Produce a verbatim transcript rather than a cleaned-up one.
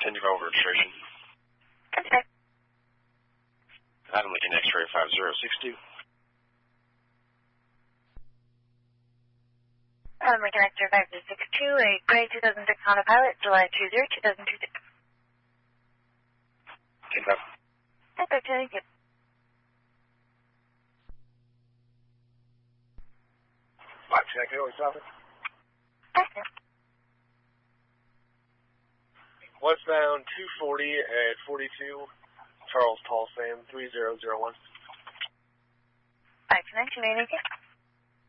ten twelve registration. Okay. Adam Lincoln X-ray five zero six two. Adam Lincoln X-ray five zero six two, a gray two thousand six Honda Pilot, July two zero, two thousand two six. ten five. Okay, thank you. Five check, Haley, stop it. Okay. Westbound two forty at forty-two, Charles Tall Sam, three zero zero one. five nine two, may I make it?